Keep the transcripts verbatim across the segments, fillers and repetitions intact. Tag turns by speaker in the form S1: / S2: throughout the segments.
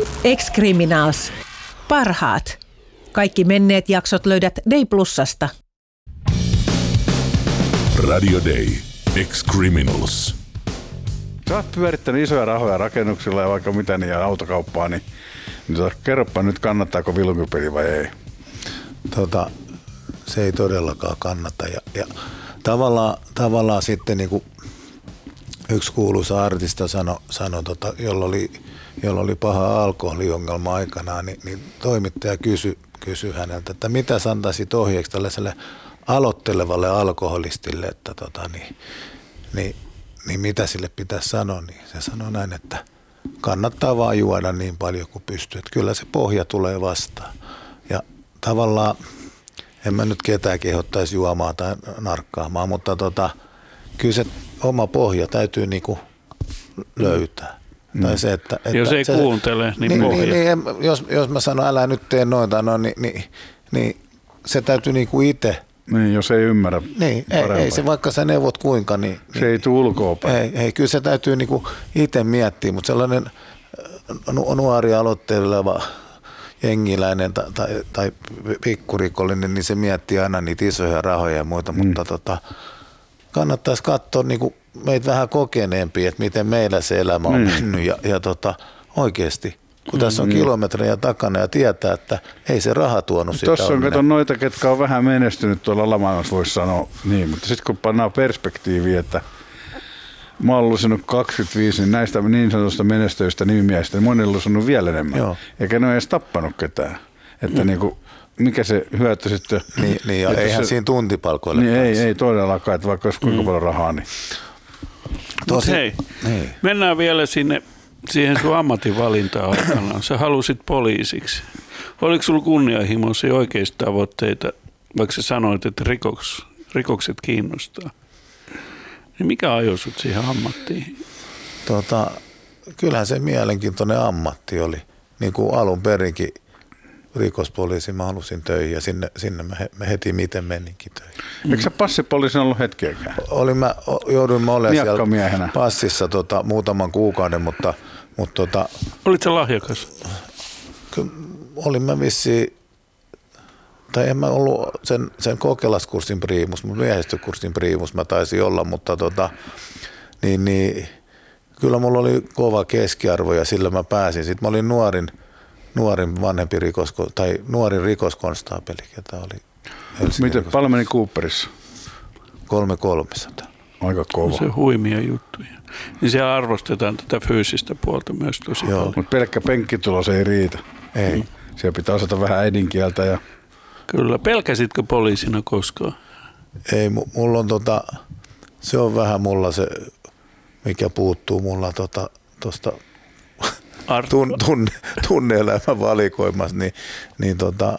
S1: Ex-Criminals. Parhaat. Kaikki menneet jaksot löydät Day Plusasta.
S2: Radio Day. Ex-Criminals.
S3: Sä oot pyörittänyt isoja rahoja rakennuksilla ja vaikka mitä niin ja autokauppaa, niin, niin tota, kerropa nyt, kannattaako vilunkypeli vai ei?
S4: Tota, se ei todellakaan kannata. Ja, ja tavallaan, tavallaan sitten niin kuin yksi kuuluisa artista sanoi, sano, tota, jolla, oli, jolla oli paha alkoholiongelma aikanaan, niin, niin toimittaja kysyi kysy häneltä, että mitä sä antaisit ohjeeksi tällaiselle aloittelevalle alkoholistille, että tota, niin, niin, niin mitä sille pitäisi sanoa, niin se sanoi näin, että kannattaa vaan juoda niin paljon kuin pystyy, että kyllä se pohja tulee vastaan. Ja tavallaan, en mä nyt ketään kehottaisi juomaan tai narkkaamaan, mutta tota, kyllä se oma pohja täytyy niinku löytää. Mm. Tai se, että, että
S5: jos ei
S4: se,
S5: kuuntele, niin,
S4: niin
S5: pohja.
S4: Niin, niin, jos, jos mä sanon, älä nyt tee noita, no, niin, niin, niin se täytyy niinku itse.
S3: Niin, jos ei ymmärrä.
S4: Niin, ei, ei se vaikka sä neuvot kuinka, niin.
S3: Se ei tule ulkoapäin.
S4: Ei, ei, kyllä se täytyy niinku itse miettiä, mutta sellainen nuori aloitteleva jengiläinen tai, tai, tai pikkurikollinen, niin se miettii aina niitä isoja rahoja ja muita, mm. mutta tota, kannattaisi katsoa niinku meitä vähän kokeneempia, että miten meillä se elämä on mm. mennyt ja, ja tota, oikeasti, kun mm. tässä on kilometrejä takana ja tietää, että ei se raha tuonut sitä.
S3: Tuossa on kato noita, ketkä on vähän menestynyt tuolla lamassa, voisi sanoa niin, mutta sitten kun pannaan perspektiiviin, että mä oon lusinut kaksikymmentäviisi, niin näistä niin sanotusta menestyistä nimimiehistä, niin moni on lusinut vielä enemmän. Joo. Eikä ne ole edes tappanut ketään. Että mm. niinku, mikä se hyöty sitten.
S4: Niin, niin ja eihän se, siinä tuntipalkoille.
S3: Niin ei, ei todellakaan, että vaikka olisi kuinka mm. paljon rahaa. Niin.
S5: Tosi, hei, niin. Mennään vielä sinne, siihen sun ammatinvalintaan aikanaan. Sä halusit poliisiksi. Oliko sulla kunnianhimoisia oikeista tavoitteita, vaikka sä sanoit, että rikoks, rikokset kiinnostaa? Niin mikä ajoi sut siihen ammattiin?
S4: Tota, kyllähän se mielenkiintoinen ammatti oli. Niin kuin alun perinkin rikospoliisi mä halusin töihin ja sinne, sinne mä, he, mä heti miten meninkin töihin.
S3: Mm. Eikö sä passipoliisin ollut hetkeäkään?
S4: Olin mä, jouduin mä olemaan siellä passissa tota, muutaman kuukauden, mutta... mutta tota,
S5: olit sä lahjakas?
S4: Kyllä olin mä vissiin, tai en mä ollut sen, sen kokelaskurssin priimus, mutta miehistökurssin priimus mä taisin olla, mutta tota, niin, niin, kyllä mulla oli kova keskiarvo ja sillä mä pääsin. Sitten mä olin nuorin, nuorin vanhempi rikos, tai nuorin rikoskonstaapeli, ketä oli Helsingin.
S3: Miten rikos... paljon meni Cooperissa?
S4: Kolme kolmesataa.
S3: Aika kova.
S5: Se huimia juttuja. Niin siellä arvostetaan tätä fyysistä puolta myös tosi
S4: Joo.
S5: paljon.
S3: Mutta pelkkä penkkitulos ei riitä.
S4: Ei.
S3: Mm. Siellä pitää osata vähän äidinkieltä. Ja...
S5: Kyllä. Pelkäsitkö poliisina koskaan?
S4: Ei, mulla on tota, se on vähän mulla se, mikä puuttuu mulla tota, tosta tun, tunne, tunne-elämän valikoimassa, niin, niin tota,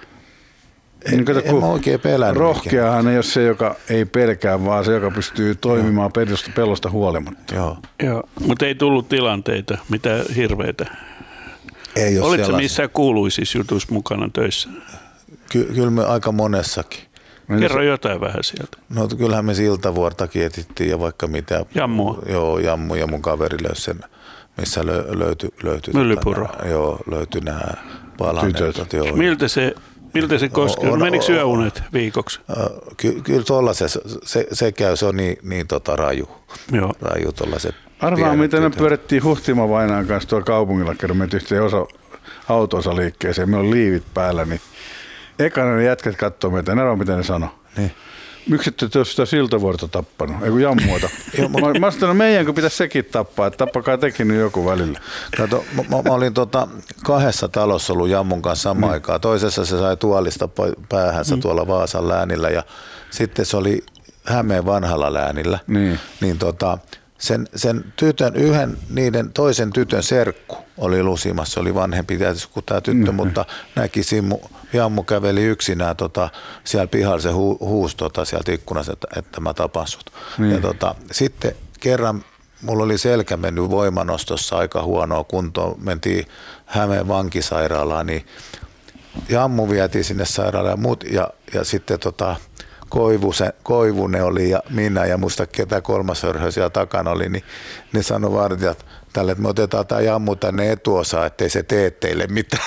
S4: en, niin kato, en mä oikein pelännyt.
S3: Rohkeahan ei ole se, joka ei pelkää, vaan se, joka pystyy toimimaan pelosta, pelosta huolimatta.
S4: Joo.
S5: Joo, mutta ei tullut tilanteita, mitä hirveitä.
S4: Ei ole
S5: olitko missään kuuluisissa jutuissa mukana töissä?
S4: Ky- kyllä me aika monessakin.
S5: Kerro jotain vähän sieltä.
S4: No kyllähän me Siltavuortakin etittiin ja vaikka mitä.
S5: Jammua?
S4: Joo, Jammu ja mun kaveri löysi sen, missä lö- löytyi. löytyi
S5: Myllypuro?
S4: Tota, joo, löytyi nämä palaneet. Joo.
S5: Miltä se, miltä se koskee? Menikö yöunet viikoksi?
S4: Ky- kyllä tuolla se, se, se käy, se on niin, niin tota raju.
S5: Joo.
S4: Raju tuollaiset.
S3: Arvaa, miten me pyörittiin Huhtima-vainaan kanssa tuolla kaupungilla, kerran me yhteen osa auto-osaliikkeeseen, meillä on liivit päällä, niin ekana ne jätkät katsoo meitä, en arvaa miten ne sanoo.
S4: Niin.
S3: Miksi ette ole sitä Siltavuorta tappanut, ei kun Jammuota. mä mä sanoin, meidänkö pitäisi sekin tappaa, että tappakaa tekin nyt joku välillä.
S4: Kato, mä, mä olin tota kahdessa talossa ollut Jammun kanssa samaan mm. aikaan. Toisessa se sai tuolista päähänsä mm. tuolla Vaasan läänillä ja sitten se oli Hämeen vanhalla läänillä.
S3: Niin.
S4: Niin tota, sen, sen tytön, yhden niiden toisen tytön serkku oli lusimassa, se oli vanhempi tietysti kuin tämä tyttö, mm. mutta näki Simmu, Jammu käveli yksinään tota, siellä pihalla, se hu, huusi tota, sieltä ikkunasta, että, että mä tapan sut. Mm. Ja tota, sitten kerran mulla oli selkä mennyt voimanostossa aika huonoa kuntoon, mentiin Hämeen vankisairaalaan, niin Jammu vietiin sinne sairaalaan ja, mut, ja, ja sitten tota, Koivusen, Koivunen oli ja minä ja muista ketä kolmas hörhö siellä takana oli, niin ne sanoi vartijat, tälle, että me otetaan tämä jammu tänne etuosaan, ettei se tee teille mitään.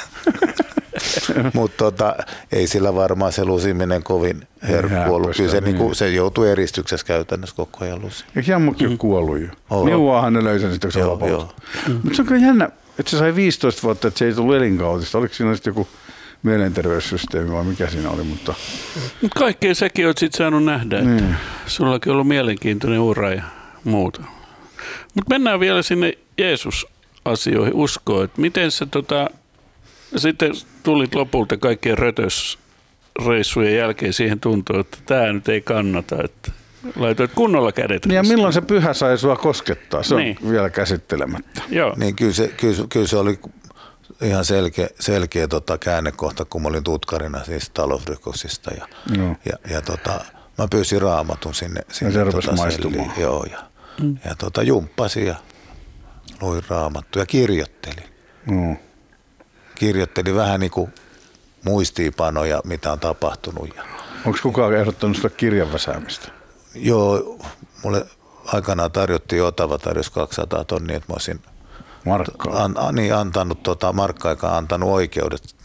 S4: Mutta tota, ei sillä varmaan se lusiminen kovin herkku ollut. Kyllä se, niin. Niinku, se joutui eristyksessä käytännössä koko ajan lusi.
S3: Eikö jammukin ole kuollut jo? Oh. Neuvoahan ne löi sen sitten, kun se vapautui. Mm. Mutta se on kyllä jännä, että se sai viisitoista vuotta, että se ei tullut elinkautista. Oliko siinä sitten joku mielenterveyssysteemi vai mikä siinä oli? Mutta
S5: Mut kaikkea säkin olet sitten saanut nähdä, että mm. sullakin on ollut mielenkiintoinen ura ja muuta. Mutta mennään vielä sinne Jeesus-asioihin, uskoon, että miten se tota, sitten tulit lopulta kaikkien rötösreissujen jälkeen siihen tuntuu, että tämä nyt ei kannata, että laitoit kunnolla kädet.
S3: Ja milloin se pyhä sai sua koskettaa? Se niin. on vielä käsittelemättä.
S4: Joo. Niin kyllä se, kyllä, kyllä se oli ihan selkeä, selkeä tota käännekohta, kun mä olin tutkarina siis talousrikoksista ja, no. ja, ja tota, mä pyysin raamatun sinne. sinne
S3: ja se tota, maistumaan.
S4: Joo, ja, mm. ja tota, jumppasin ja luin raamattu ja kirjoittelin.
S3: No.
S4: Kirjoittelin vähän niin kuin muistiinpanoja, mitä on tapahtunut.
S3: Onko kukaan ehdottanut sitä kirjanväsäämistä?
S4: Joo, mulle aikanaan tarjottiin Otava, tarjosi kaksisataa tonnia, että mä olisin
S3: Markkaa.
S4: An, an, niin, antanut, tota, markka-aikaan antanut oikeudet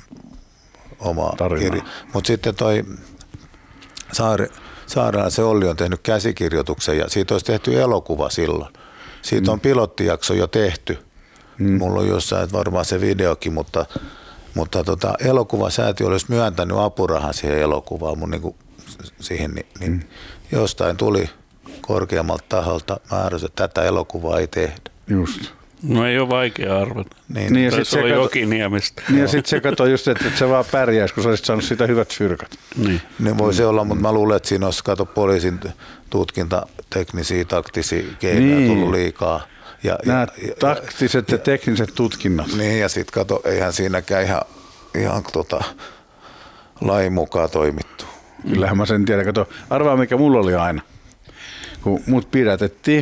S4: omaa kirjaa. Mutta sitten toi Saari, Saaraan se Olli on tehnyt käsikirjoituksen ja siitä olisi tehty elokuva silloin. Siitä mm. on pilottijakso jo tehty. Mm. Mulla on jossain varmaan se videokin, mutta, mutta tota, elokuvasäätiö olisi myöntänyt apurahan siihen elokuvaan mun niinku, siihen, niin, niin mm. jostain tuli korkeammalta taholta määräys, että tätä elokuvaa ei tehdä.
S3: Just.
S5: No ei ole vaikea arvata.
S3: Niin, niin
S5: ja se oli Jokiniemestä.
S3: Niin ja sitten se katsoi just, että se vaan pärjäisi, kun sä olisit saanut siitä hyvät fyrkat.
S5: Niin.
S4: Niin voi se olla, mutta mä luulen, että siinä olisi kato poliisin tutkintateknisiä, taktisia keinoja niin. tullut liikaa. Ja,
S3: Nämä
S4: ja,
S3: taktiset ja, ja tekniset tutkinnat.
S4: Niin ja sitten kato, eihän siinäkään ihan, ihan tota, lain mukaan toimittu.
S3: Kyllähän mä sen tiedän. Kato, arvaa mikä mulla oli aina, kun mut pidätettiin.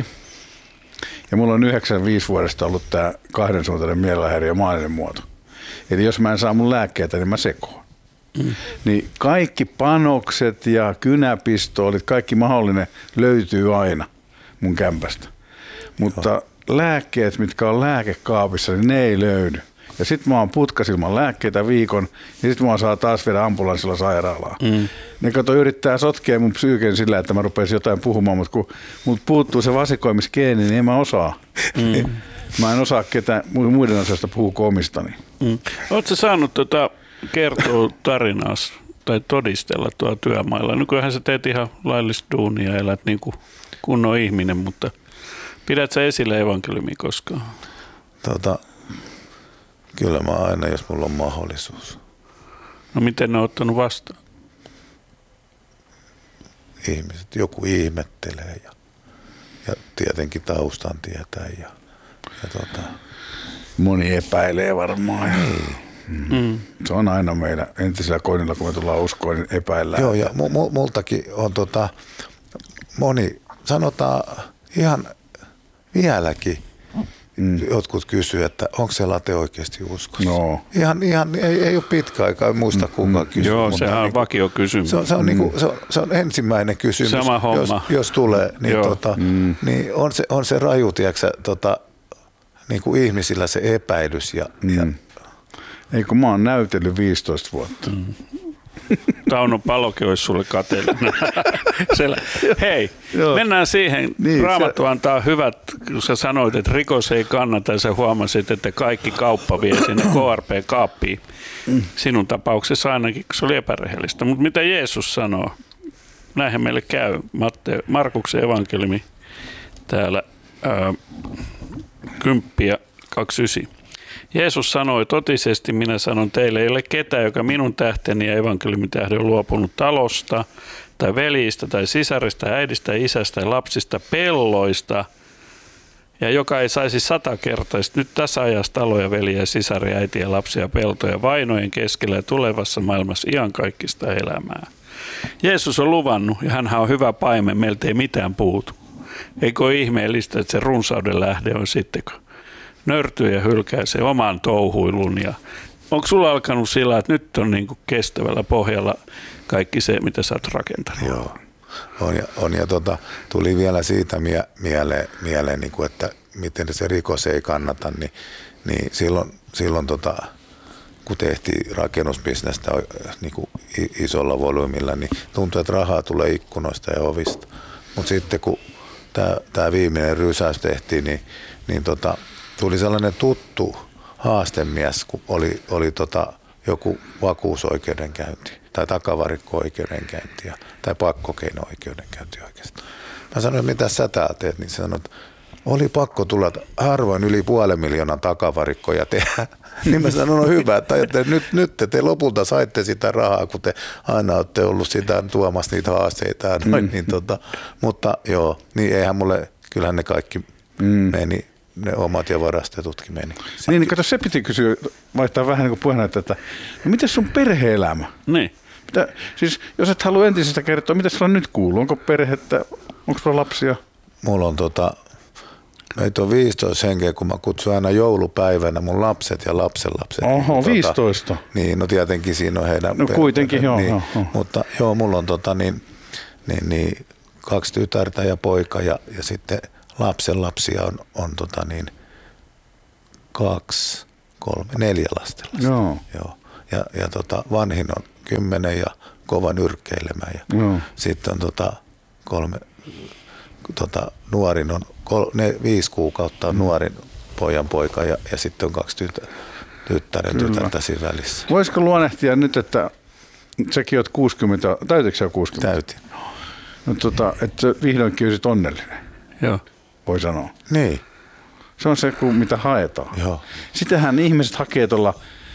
S3: Ja mulla on yhdeksänkymmentäviisi vuodesta ollut tää kahdensuuntainen mielenhäiriö maallinen muoto. Eli jos mä en saa mun lääkkeitä, niin mä sekoon. Mm. Niin kaikki panokset ja kynäpistoolit, kaikki mahdollinen löytyy aina mun kämpästä. Mutta Joo. lääkkeet, mitkä on lääkekaapissa, niin ne ei löydy. Ja sit mä oon putkas ilman lääkkeitä viikon, ja sit mä saa taas viedä ambulanssilla sairaalaan. Mm. Ne kato yrittää sotkea mun psyyken sillä, että mä rupesin jotain puhumaan, mutta kun mut puuttuu se vasikoimisgeeni, niin en mä osaa. Mm. Mä en osaa ketään muiden asioista puhua komistani.
S5: Mm. Ootko sä saanut tota kertoa tarinaa tai todistella tuolla työmailla? Nykyään sä teet ihan laillista duunia ja elät niin kuin kunnon ihminen, mutta pidät sä esille evankeliumia koskaan?
S4: Tota, kyllä mä aina, jos mulla on mahdollisuus.
S5: No miten ne on ottanut vastaan?
S4: Ihmiset, joku ihmettelee ja, ja tietenkin taustan tietää. Ja, ja tota.
S3: Moni epäilee varmaan.
S4: Niin.
S3: Mm. Se on aina meidän entisellä koinilla, kun me tullaan uskoon, niin epäillään.
S4: Joo, ja mu- multakin on tota, moni, sanotaan ihan vieläkin, mm. jotkut kysyy, että onko se late oikeasti uskossa.
S3: No.
S4: Ihan, ihan ei, ei ole pitkä aika, en muista kukaan mm. kysyä.
S5: Joo, sehän on niin vakio kysymys.
S4: Se on, se, on mm. niin kuin, se, on, se on ensimmäinen kysymys,
S5: sama homma.
S4: Jos, jos tulee, niin, tota, mm. niin on, se, on se raju, tiiäksä, tota, niin kuin ihmisillä se epäilys. Ja, mm. ja
S3: ei kun mä oon näytellyt viisitoista vuotta. Mm.
S5: Tauno Palokin olisi sulle kateellinen. Hei, Joo. mennään siihen. Niin, Raamattu se antaa hyvät, kun sä sanoit, että rikos ei kannata ja sä huomasit, että kaikki kauppa vie sinne K R P-kaappiin. Mm. Sinun tapauksessa ainakin, kun se oli epärehellistä. Mutta mitä Jeesus sanoo? Näinhän meille käy. Matte, Markuksen evankeliumi täällä ää, kymppiä kaksikymmentäyhdeksän. Jeesus sanoi, totisesti minä sanon teille, ei ole ketään, joka minun tähteni ja evankeliumin tähden on luopunut talosta, tai veljistä, tai sisarista, äidistä, isästä, ja lapsista, pelloista, ja joka ei saisi satakertaisesti nyt tässä ajassa taloja, veljiä, sisaria, äitiä, lapsia, peltoja, vainojen keskellä ja tulevassa maailmassa iankaikkista elämää. Jeesus on luvannut, ja hänhän on hyvä paimen, meiltä ei mitään puutu. Eikö ole ihmeellistä, että se runsauden lähde on sitten, kun nörtyy ja hylkäisee omaan touhuilun. Ja onko sulla alkanut sillä, että nyt on niin kuin kestävällä pohjalla kaikki se, mitä sä oot rakentanut?
S4: Joo. On ja, on, ja tota, tuli vielä siitä mie, mieleen, mieleen niin kuin, että miten se rikos ei kannata, niin, niin silloin, silloin tota, kun tehtiin rakennusbisnestä niin kuin isolla volyymilla, niin tuntui, että rahaa tulee ikkunoista ja ovista. Mutta sitten kun tämä viimeinen rysäys tehtiin, niin, niin tota, tuli sellainen tuttu haastemies, kun oli, oli tota, joku vakuusoikeudenkäynti tai takavarikko-oikeudenkäynti tai pakkokeino-oikeudenkäynti oikeastaan. Mä sanoin, mitä sä täällä teet, niin sanoin, että oli pakko tulla harvoin yli puolen miljoonan takavarikkoja tehdä. Niin mä sanoin, no hyvä, että nyt, nyt te, te lopulta saitte sitä rahaa, kun te aina olette ollut sitä tuomassa niitä haasteita. Noin, mm. niin tota, mutta joo, niin eihän mulle, kyllähän ne kaikki mm. meni, ne omat ja varastetutkin meni.
S3: Niin, niin kato, se piti kysyä, vaihtaa vähän niin kuin puheenjohtaja, että no miten sun perhe-elämä?
S5: Niin.
S3: Mitä, siis jos et halua entisestä kertoa, mitä sulla nyt kuuluu? Onko perhettä, onko sulla lapsia?
S4: Mulla on tota... Meitä on viisitoista henkeä, kun mä kutsun aina joulupäivänä mun lapset ja lapsenlapset.
S3: Oho,
S4: niin,
S3: viisitoista?
S4: Tota, niin, no tietenkin siinä on heidän...
S3: No kuitenkin, joo.
S4: Niin,
S3: joo, joo.
S4: Mutta joo, mulla on tota, niin, niin, niin, kaksi tytärtä ja poika ja, ja sitten lapsenlapsia on, on tota, niin, kaksi, kolme, neljä lastenlasta.
S3: Joo.
S4: Joo. Ja, ja tota, vanhin on kymmenen ja kova nyrkkeilemään. Ja
S3: joo.
S4: sitten on tota, kolme... Tota, nuorin on kol, ne, viisi kuukautta on nuorin pojan poika ja, ja sitten on kaksi tytär, tyttären tytärtä siinä välissä.
S3: Voisiko luonnehtia nyt, että säkin oot kuusikymmentä, täytitkö sä kuusikymmentä?
S4: Täytin.
S3: No, tota, että vihdoinkin olisit onnellinen,
S5: Joo.
S3: voi sanoa.
S4: Niin.
S3: Se on se, mitä haetaan.
S4: Joo.
S3: Sitähän ihmiset hakee tuolla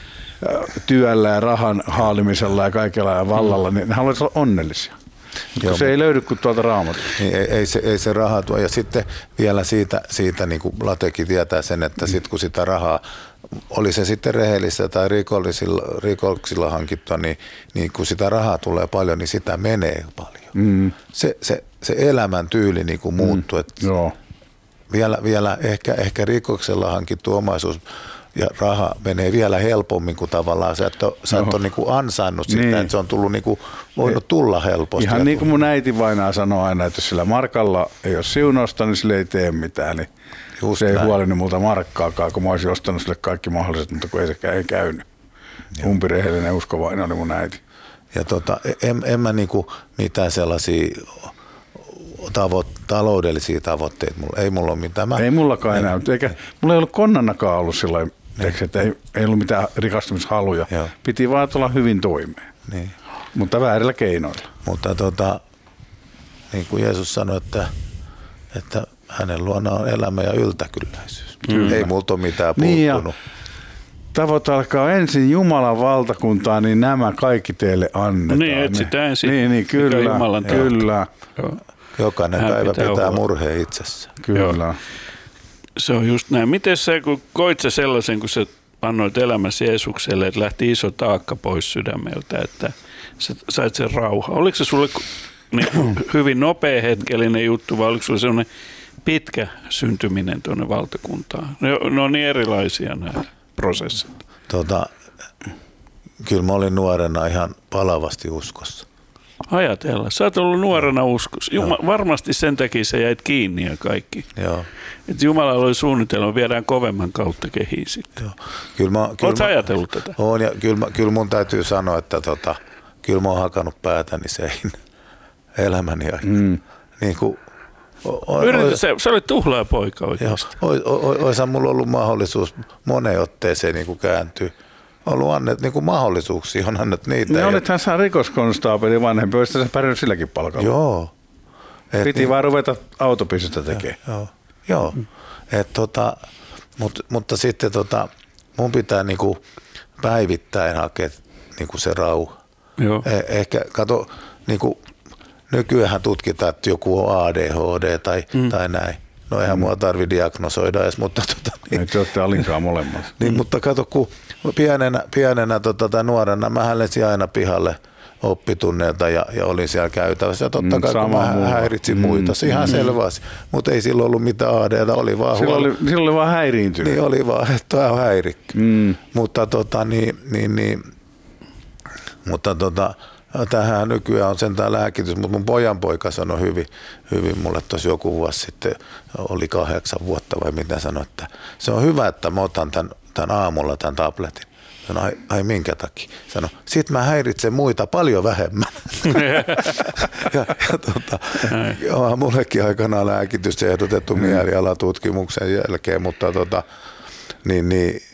S3: työllä ja rahan haalimisella ja kaikella ja vallalla, mm. niin ne haluaisi olla onnellisia. Mutta se ei löydy kuin tuolta Raamatusta.
S4: Niin ei, ei, se, ei se raha tuo. Ja sitten vielä siitä, siitä niin kuin Latekin tietää sen, että sit kun sitä rahaa, oli se sitten rehellistä tai rikollisilla, rikoksilla hankittua, niin, niin kun sitä rahaa tulee paljon, niin sitä menee paljon. Mm. Se, se, se elämäntyyli niin kuin muuttuu. Mm.
S3: Joo.
S4: Vielä, vielä ehkä, ehkä rikoksella hankittu omaisuus ja raha menee vielä helpommin kuin tavallaan sä et ole, sä et ole niin kuin ansainnut sitä, niin. Että se on tullut niin kuin, voinut tulla helposti.
S3: Ihan niin kuin mun äiti vainaa sanoo aina, että jos sillä markalla ei ole siunausta, niin sille ei tee mitään. Niin just se ei näin. Huolinut multa markkaakaan, kun mä olisin ostanut sille kaikki mahdolliset, mutta kun ei sekään ei käynyt. Joo. Umpirehellinen uskovainen oli mun äiti.
S4: Ja tota, en, en mä niin kuin mitään sellaisia tavo- taloudellisia tavoitteita, mulla, ei mulla ole mitään. Mä,
S3: ei mullakaan enää, eikä mulla ei ollut konnanakaan ollut sillä Teekö, että ei, ei ollut mitään rikastumishaluja. Joo. Piti vaan tulla hyvin toimeen, niin. Mutta väärillä keinoilla.
S4: Mutta tota, niin kuin Jeesus sanoi, että, että hänen luona on elämä ja yltäkylläisyys. Kyllä. Ei multa ole mitään puuttunut. Niin
S3: tavoite alkaa ensin Jumalan valtakuntaa, niin nämä kaikki teille annetaan.
S5: Niin, etsitään ensin.
S3: Niin, niin kyllä, kyllä.
S4: Joo. Jokainen Hän päivä pitää, pitää murheen itsessä.
S3: Kyllä. Joo.
S5: Se on just näin. Miten sä, kun koit sä sellaisen, kun sä annoit elämäsi Jeesukselle, että lähti iso taakka pois sydämeltä, että sä sait sen rauhaa. Oliko se sulle niin, hyvin nopea hetkellinen juttu vai oliko sulle sellainen pitkä syntyminen tuonne valtakuntaan? Ne, ne on niin erilaisia nämä prosessit.
S4: Tota, kyllä mä olin nuorena ihan palavasti uskossa.
S5: Ajatella. Sä oot ollut nuorena uskossa. Juma, varmasti sen takia sä jäit kiinni ja kaikki.
S4: Joo.
S5: Että Jumala oli suunnitelma, viedään kovemman kautta kehiin sitten.
S4: Joo. Kyllä mä, kyllä
S5: Oot sä
S4: mä,
S5: ajatellut tätä?
S4: Oon, ja kyllä, mä, kyllä mun täytyy sanoa, että tota, kyllä mä oon hakannut päätäni sein elämäni aikana. Mm. Niin kuin, o, o,
S5: Yritä, sä, sä olit tuhlaa poika oikeasti.
S4: Oishan mulla ollut mahdollisuus moneen otteeseen niin kuin kääntyä. On ollut annet, niin kuin mahdollisuuksia, on annettu niitä.
S3: Ne olithan sä rikoskonstaapeli vanhempi, olisi sä pärjännyt silläkin palkalla.
S4: Joo.
S3: Et Piti niin, vaan ruveta autopisistä tekemään.
S4: Joo, joo. Mm. Et tota, mut, mutta sitten tota, mun pitää niinku päivittäin hakea niinku se rauha.
S5: Joo.
S4: Eh, ehkä kato, niinku, nykyään tutkitaan, että joku on A D H D tai, mm. tai näin. No eihän mm. mua tarvitse diagnosoida edes, mutta... Tota, niin,
S3: ei te olette alinkaan molemmat.
S4: Niin, mutta kato, kun pienenä, pienenä tota, tai nuorena mä lensin aina pihalle oppitunneilta ja, ja olin siellä käytävässä. Ja totta kai, mm, kun mä mulla. häiritsin mm. muita, se ihan mm. selvä asia. Mutta ei silloin ollut mitään A D:tä, oli vaan
S3: silloin oli, silloin oli vaan häiriintynyt.
S4: Niin, oli vaan, että tämä on häirikky. Mm. Mutta tota, niin, niin, niin, mutta tota, tähän nykyään on sentään lääkitys, mutta mun pojan poika sanoi hyvin, hyvin mulle tuossa joku vuosi sitten, oli kahdeksan vuotta vai mitä sanoi, että se on hyvä, että mä otan tämän, tämän aamulla tämän tabletin. Sano, ai, ai minkä takia? Sano, sit mä häiritsen muita paljon vähemmän. ja, ja tota, onhan mullekin aikanaan lääkitys ehdotettu mm. mielialatutkimuksen jälkeen, mutta, tota, niin, niin,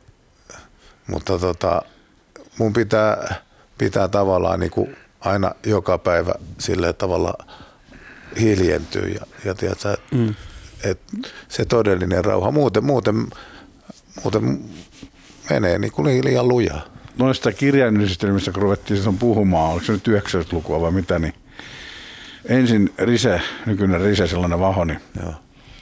S4: mutta tota, mun pitää, pitää tavallaan niin kuin aina joka päivä sillä tavalla hiljentyä ja, ja tiedätkö, mm. et se todellinen rauha. Muuten, muuten, muuten menee niin kuin liian lujaa.
S3: Noista kirjainyhdistelmistä, kun ruvettiin puhumaan, oliko se nyt yhdeksänkymmentälukua vai mitä, niin ensin Rise, nykyinen Rise, sellainen vaho, niin joo.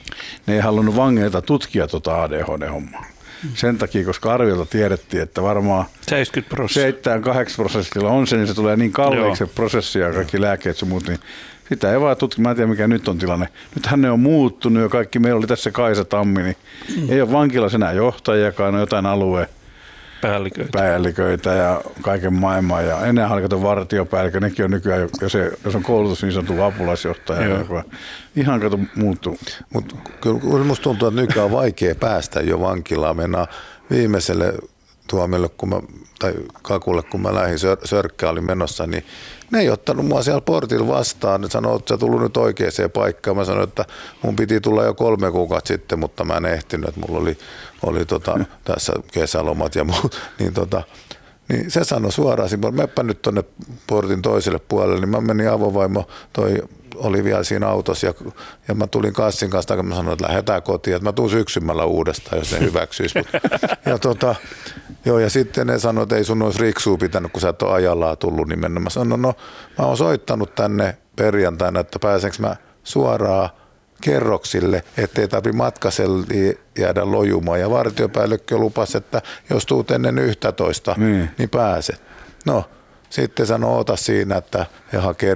S3: Ne ei halunnut vangeilta tutkia tuota A D H D-hommaa. Mm. Sen takia, koska arviolta tiedettiin, että varmaan
S5: seitsemänkymmentä prosenttia
S3: seitsemän kahdeksan prosentilla on se, niin se tulee niin kalliiksi se prosessi ja kaikki lääkkeet ja muut, niin sitä ei vaan tutki. Mä en tiedä, mikä nyt on tilanne. Nythän ne on muuttunut jo kaikki. Meillä oli tässä Kaisa Tammi, niin mm. ei ole vankilassa enää johtajiakaan, on jotain alueen
S5: päälliköitä.
S3: päälliköitä ja kaiken maailman. Ja ennen oli kato vartiopäällikö, nekin on nykyään, jos, se, jos on koulutus, niin sanottu apulaisjohtaja. Ihan kato muuttuu.
S4: Mutta kyllä musta tuntuu, että nykyään on vaikea päästä jo vankilaan. Mennään viimeiselle tuomille, kun mä, tai kakulle, kun mä lähdin, sör, Sörkkä oli menossa, niin ne ei ottanut mua siellä portilla vastaan. Ne sanoi, että sä tullut nyt oikeaan paikkaan. Mä sanoin, että mun piti tulla jo kolme kuukautta sitten, mutta mä en ehtinyt, että mulla oli, oli tota, tässä kesälomat ja muut. Niin, tota, niin se sanoi suoraan, meppä nyt tonne portin toiselle puolelle, niin mä menin avovaimo, toi oli vielä siinä autossa ja, ja mä tulin kassin kanssa, kun mä sanoin, että lähdetään kotiin, että mä tuun syksymällä uudestaan, jos ne hyväksyisi. ja, tota, joo, ja sitten ne sanoi, että ei sun olisi riksua pitänyt, kun sä et ole ajallaan tullut, niin mennä. Mä sanoin, no mä oon soittanut tänne perjantaina, että pääsenkö mä suoraan kerroksille, ettei tarvitse matkasella jäädä lojumaan. Ja vartiopäällikkö lupasi, että jos tuut ennen yksitoista, mm. niin pääset. No, sitten sanoi, ota siinä, että he hakee,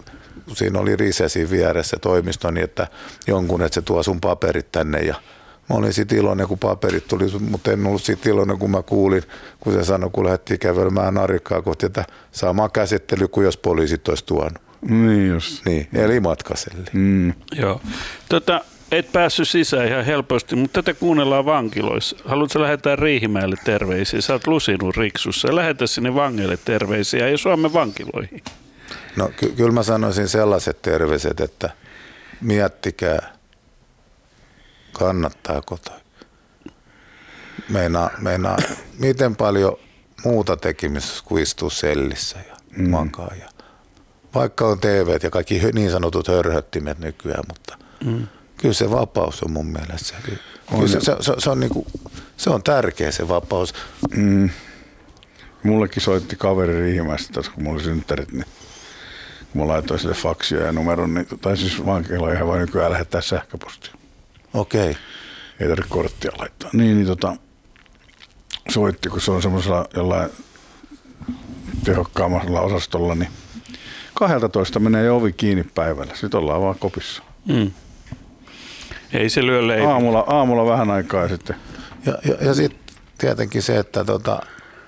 S4: siinä oli Rise siinä vieressä toimisto, niin että jonkun, että se tuo sun paperit tänne. Ja mä olin siitä iloinen, kun paperit tuli, mutta en ollut siitä iloinen, kun mä kuulin, kun se sanoi, kun lähdettiin kävelemään narikkaa kohti, että sama käsittely kuin jos poliisit olisi tuonut.
S3: Niin just.
S4: Niin, eli matkaselle.
S3: Mm.
S5: Joo. Tota, et päässyt sisään ihan helposti, mutta tätä kuunnellaan vankiloissa. Haluatko lähettää Riihimäelle terveisiä? Sä oot lusinut Riksussa. Lähetä sinne vangeille terveisiä ja Suomen vankiloihin.
S4: No ky- kyllä mä sanoisin sellaiset terveiset, että miettikää, kannattaako toi. Meinaa, meinaa miten paljon muuta tekemistä kuin istuu sellissä ja mm. makaa ja vaikka on T V ja kaikki niin sanotut hörhöttimet nykyään, mutta mm. kyllä se vapaus on mun mielestä. Kyllä se, se, se, se, on niinku, se on tärkeä se vapaus.
S3: Mm. Mullekin soitti kaveri Riihimäestä, kun mulla oli synttärit, niin kun mä laitoin sille faksia ja numeron, niin, tai siis vankiloihin voi nykyään lähettää sähköpostia.
S4: Okei. Okay.
S3: Ei tarvitse korttia laittaa. Niin, niin tota, soitti, kun se on semmoisella jollain tehokkaammalla osastolla, niin kahdeltatoista menee jo ovi kiinni päivällä. Sitten ollaan vaan kopissa.
S5: Mm. Ei se lyö leipi.
S3: Aamulla, aamulla vähän aikaa sitten.
S4: Ja, ja, ja sitten tietenkin se, että tota,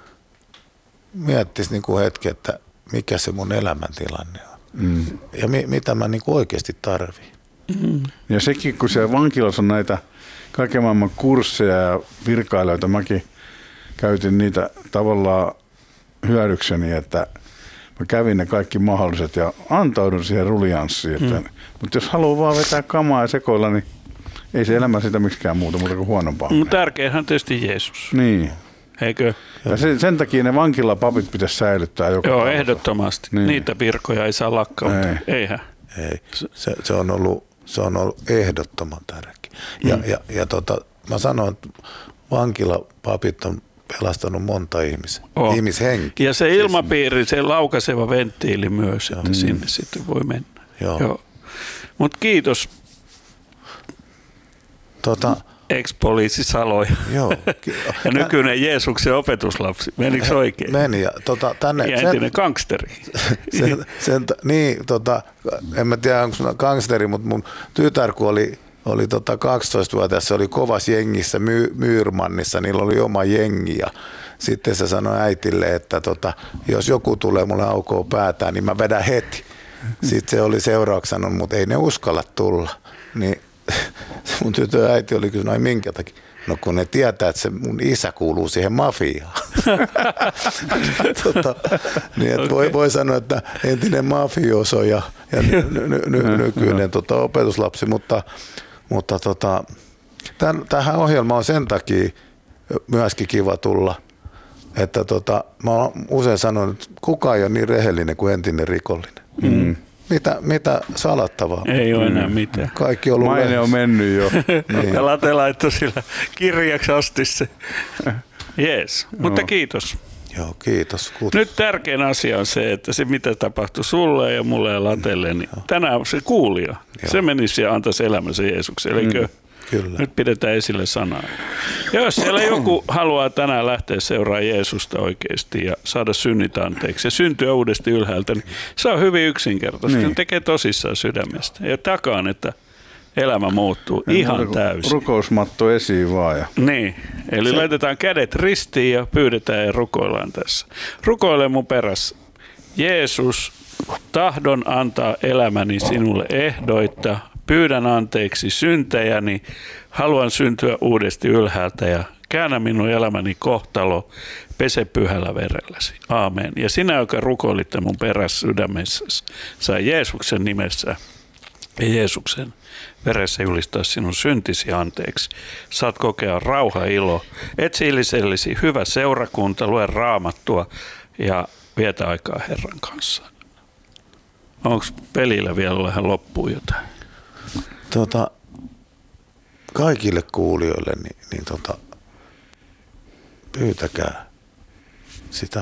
S4: miettisi niinku hetki, että mikä se mun elämäntilanne on. Mm. Ja mi, mitä mä niinku oikeasti tarvitsen.
S5: Mm.
S3: Ja sekin, kun siellä vankilassa on näitä kaiken maailman kursseja ja virkailijoita, mäkin käytin niitä tavallaan hyödykseni, että mä kävin ne kaikki mahdolliset ja antaudun siihen rulianssiin. Että, mm. Mutta jos haluaa vaan vetää kamaa ja sekoilla, niin ei se elämä sitä miksikään muuta, muuta kuin huonompaa.
S5: No tärkeinhän tietysti Jeesus.
S3: Niin.
S5: Eikö?
S3: Ja sen, sen takia ne vankilapapit pitäisi säilyttää joka
S5: Joo,
S3: talossa.
S5: Ehdottomasti. Niin. Niitä virkoja ei saa lakkauttaa. Ei. Eihän.
S4: Ei. Se, se, on ollut, se on ollut ehdottoman tärkeä. Ja, mm. ja, ja tota, mä sanon, että vankilapapit on pelastanut monta ihmistä, oh. ihmishenkiä.
S5: Ja se ilmapiiri, se laukaiseva venttiili myös, että mm. sinne sitten voi mennä.
S4: Joo.
S5: Joo. Mutta kiitos.
S4: Tota,
S5: ex-poliisi Saloja.
S4: Joo.
S5: ja nykyinen Jeesuksen opetuslapsi. Menikö oikein?
S4: Meni. Ja, tota, tänne,
S5: ja entinen gangsteri.
S4: sen, sen, niin, tota, en mä tiedä, onko gangsteri, mutta mun tytär, kun oli Oli tota kaksitoistavuotias, se oli kovassa jengissä My- Myyrmannissa, niillä oli oma jengi ja, sitten se sanoi äitille, että tota, jos joku tulee mulle aukoo päätään, niin mä vedän heti. Sitten se oli seuraavaksi sanonut, mutta ei ne uskalla tulla. Niin mun tytön äiti oli kysynyt, ai minkä takia? No kun ne tietää, että se mun isä kuuluu siihen mafiaan. tota, niin että voi, voi sanoa, että entinen mafioso ja, ja ny, ny, ny, nykyinen tota, opetuslapsi, mutta, mutta tota, tämän, tähän ohjelmaan on sen takia myöskin kiva tulla, että tota, mä oon usein sanonut, että kukaan ei ole niin rehellinen kuin entinen rikollinen. Mm. Mitä, mitä salattavaa?
S5: Ei ole enää mitään.
S4: Kaikki on ollut
S3: Maine
S4: lehdessä.
S3: on mennyt jo.
S5: Niin. Ja Late laittoi sillä kirjaksi asti se. Jees, mutta
S3: No.
S5: kiitos.
S4: Joo, kiitos. Kut-
S5: Nyt tärkein asia on se, että se mitä tapahtui sulle ja mulle ja Latelle, niin tänään se kuulija, se menisi ja antaisi elämänsä Jeesukselle, eikö? Mm.
S4: Kyllä.
S5: Nyt pidetään esille sanaa. Ja jos siellä joku haluaa tänään lähteä seuraamaan Jeesusta oikeasti ja saada synnit anteeksi ja syntyä uudesti ylhäältä, niin se on hyvin yksinkertaisesti. Niin. Tekee tosissaan sydämestä ja takaan, että elämä muuttuu ja ihan täysin.
S3: Rukousmatto esiin vaan. Ja.
S5: Niin, eli se... laitetaan kädet ristiin ja pyydetään ja rukoillaan tässä. Rukoile mun perässä. Jeesus, tahdon antaa elämäni sinulle ehdoitta. Pyydän anteeksi syntejäni, haluan syntyä uudesti ylhäältä ja käännä minun elämäni kohtalo, pese pyhällä verelläsi. Aamen. Ja sinä, joka rukoilitte mun perässä sydämessäsi, saa Jeesuksen nimessä ja Jeesuksen veressä julistaa sinun syntisi anteeksi. Saat kokea rauha, ilo, etsi itsellesi hyvä seurakunta, lue raamattua ja vietä aikaa Herran kanssa. Onko pelillä vielä vähän loppuun jotain?
S4: Tota, kaikille kuulijoille niin, niin tota, pyytäkää sitä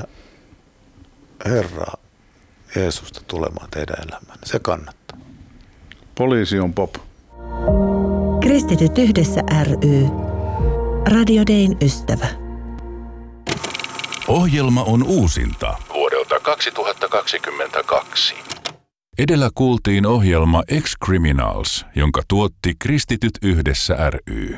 S4: Herraa Jeesusta tulemaan teidän elämään. Se kannattaa.
S3: Poliisi on pop.
S6: Kristityt yhdessä ry. Radio Dayn ystävä.
S2: Ohjelma on uusinta vuodelta kaksituhattakaksikymmentäkaksi. Edellä kuultiin ohjelma Ex-Criminals, jonka tuotti Kristityt yhdessä ry.